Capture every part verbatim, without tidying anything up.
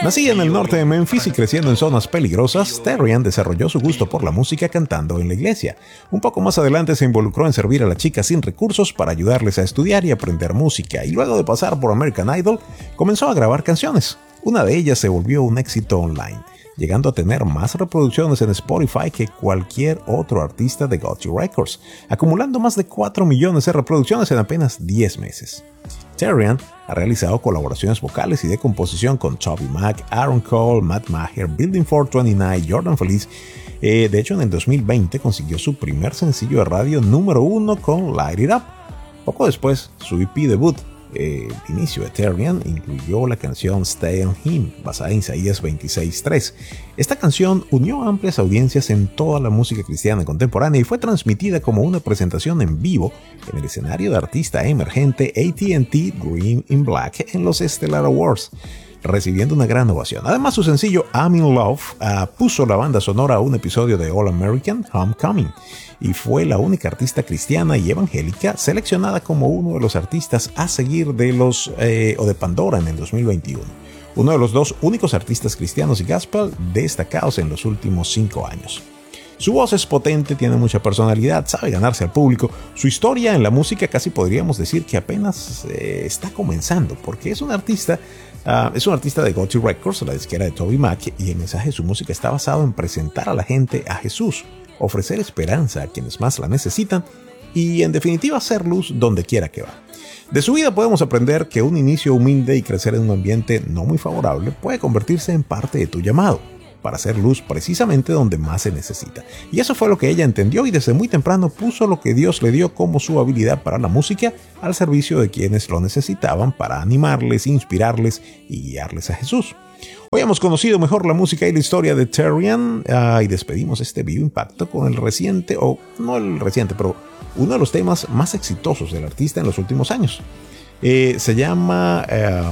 Nacida en el norte de Memphis y creciendo en zonas peligrosas, Terrian desarrolló su gusto por la música cantando en la iglesia. Un poco más adelante se involucró en servir a las chicas sin recursos para ayudarles a estudiar y aprender música, y luego de pasar por American Idol, comenzó a grabar canciones. Una de ellas se volvió un éxito online, llegando a tener más reproducciones en Spotify que cualquier otro artista de Got You Records, acumulando más de cuatro millones de reproducciones en apenas diez meses. Terrian ha realizado colaboraciones vocales y de composición con Toby Mac, Aaron Cole, Matt Maher, Building four twenty-nine, Jordan Feliz. Eh, de hecho, en el dos mil veinte consiguió su primer sencillo de radio número uno con Light It Up. Poco después, su E P debut, Eh, el inicio de Terrian, incluyó la canción Stay on Him, basada en Isaías veintiséis tres. Esta canción unió a amplias audiencias en toda la música cristiana contemporánea y fue transmitida como una presentación en vivo en el escenario de artista emergente A T and T Green in Black en los Stellar Awards, recibiendo una gran ovación. Además, su sencillo I'm in Love uh, puso la banda sonora a un episodio de All American Homecoming, y fue la única artista cristiana y evangélica seleccionada como uno de los artistas a seguir de los eh, o de Pandora en el dos mil veintiuno. Uno de los dos únicos artistas cristianos y gospel destacados en los últimos cinco años. Su voz es potente, tiene mucha personalidad, sabe ganarse al público. Su historia en la música casi podríamos decir que apenas eh, está comenzando, porque es un artista Uh, es un artista de Got You Records, la disquera de Toby Mac, y el mensaje de su música está basado en presentar a la gente a Jesús, ofrecer esperanza a quienes más la necesitan y, en definitiva, hacer luz donde quiera que va. De su vida podemos aprender que un inicio humilde y crecer en un ambiente no muy favorable puede convertirse en parte de tu llamado, para hacer luz precisamente donde más se necesita. Y eso fue lo que ella entendió, y desde muy temprano puso lo que Dios le dio como su habilidad para la música al servicio de quienes lo necesitaban, para animarles, inspirarles y guiarles a Jesús. Hoy hemos conocido mejor la música y la historia de Terrian, uh, y despedimos este Vivo Impacto con el reciente, o no el reciente, pero uno de los temas más exitosos del artista en los últimos años. Eh, se llama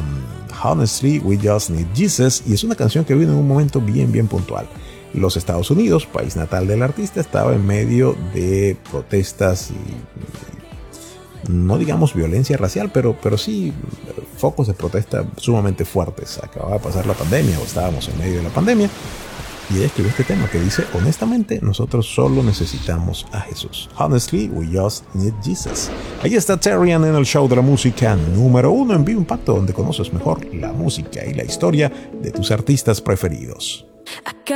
um, Honestly We Just Need Jesus, y es una canción que vino en un momento bien bien puntual. Los Estados Unidos, país natal del artista, estaba en medio de protestas y, no digamos violencia racial, pero, pero sí focos de protesta sumamente fuertes. Acababa de pasar la pandemia, o estábamos en medio de la pandemia, y ella escribió este tema que dice: honestamente, nosotros solo necesitamos a Jesús. Honestly, we just need Jesus. Ahí está Terrian en el show de la música número uno en Vivo Impacto, donde conoces mejor la música y la historia de tus artistas preferidos.